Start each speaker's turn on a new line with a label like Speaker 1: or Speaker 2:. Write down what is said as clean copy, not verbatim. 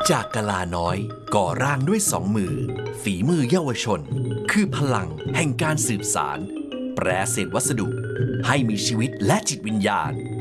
Speaker 1: จากกะลาน้อยก่อร่างด้วย2 มือฝีมือเยาวชนคือพลังแห่งการสืบสารแปรเศษวัสดุให้มีชีวิตและจิตวิญญาณ